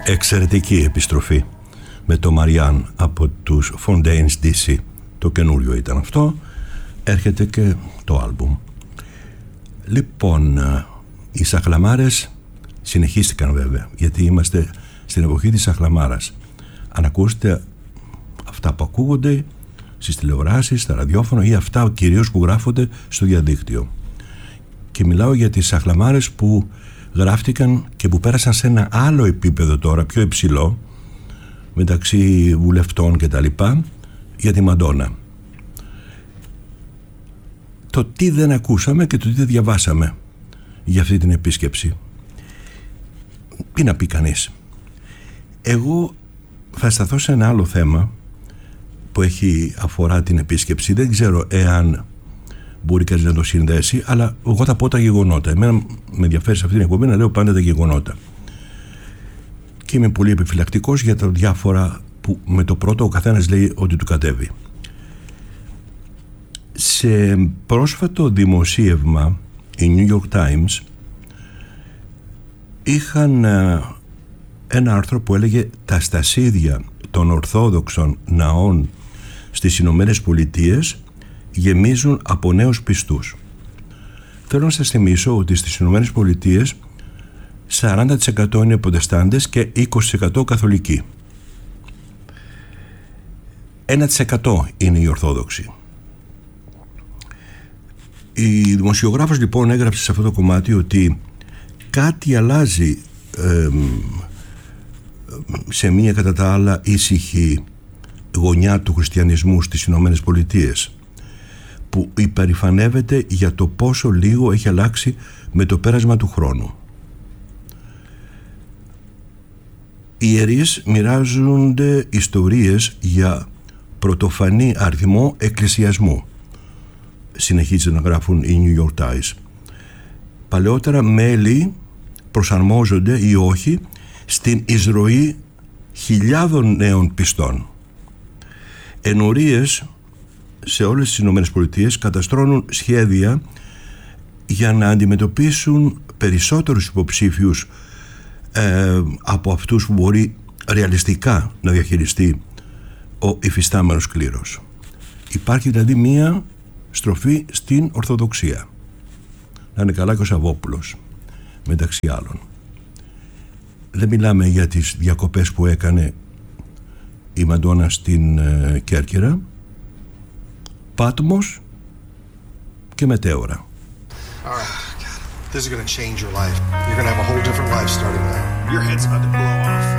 Εξαιρετική επιστροφή με το Μαριάν από τους Fontaines DC. Το καινούριο ήταν αυτό. Έρχεται και το άλμπουμ. Λοιπόν, οι σαχλαμάρες συνεχίστηκαν βέβαια, γιατί είμαστε στην εποχή της σαχλαμάρας. Αν ακούσετε αυτά που ακούγονται στις τηλεοράσεις, στα ραδιόφωνα ή αυτά κυρίως που γράφονται στο διαδίκτυο. Και μιλάω για τις σαχλαμάρες που γράφτηκαν και που πέρασαν σε ένα άλλο επίπεδο τώρα, πιο υψηλό, μεταξύ βουλευτών και τα λοιπά, για τη Μαντόνα. Το τι δεν ακούσαμε και το τι δεν διαβάσαμε για αυτή την επίσκεψη. Τι να πει κανείς. Εγώ θα σταθώ σε ένα άλλο θέμα που αφορά την επίσκεψη. Δεν ξέρω εάν μπορεί κανείς να το συνδέσει, αλλά εγώ θα πω τα γεγονότα. Εμένα με ενδιαφέρει σε αυτή την εκπομπή να λέω πάντα τα γεγονότα. Και είμαι πολύ επιφυλακτικός για τα διάφορα που με το πρώτο ο καθένας λέει ότι του κατέβει. Σε πρόσφατο δημοσίευμα, οι New York Times είχαν ένα άρθρο που έλεγε «Τα στασίδια των Ορθόδοξων ναών στις Ηνωμένες Πολιτείες γεμίζουν από νέους πιστούς». Θέλω να σας θυμίσω ότι στις Ηνωμένες Πολιτείες 40% είναι προτεστάντες και 20% καθολικοί. 1% είναι οι Ορθόδοξοι. Η δημοσιογράφος λοιπόν έγραψε σε αυτό το κομμάτι ότι κάτι αλλάζει σε μία κατά τα άλλα ήσυχη γωνιά του χριστιανισμού στις Ηνωμένες Πολιτείες, που υπερηφανεύεται για το πόσο λίγο έχει αλλάξει με το πέρασμα του χρόνου. Οι ιερείς μοιράζονται ιστορίες για πρωτοφανή αριθμό εκκλησιασμού, συνεχίζουν να γράφουν οι New York Times. Παλαιότερα μέλη προσαρμόζονται ή όχι στην εισρωή χιλιάδων νέων πιστών. Ενορίες σε όλες τις Ηνωμένες Πολιτείες καταστρώνουν σχέδια για να αντιμετωπίσουν περισσότερους υποψήφιους από αυτούς που μπορεί ρεαλιστικά να διαχειριστεί ο υφιστάμενος κλήρος. Υπάρχει δηλαδή μία στροφή στην Ορθοδοξία. Να είναι καλά και ο Σαββόπουλος μεταξύ άλλων. Δεν μιλάμε για τις διακοπές που έκανε η Μαντόνα στην Κέρκυρα, Πάτμος και Μετέωρα. This is going to change your life. You're going to have a whole different life starting now. Your head's about to blow off.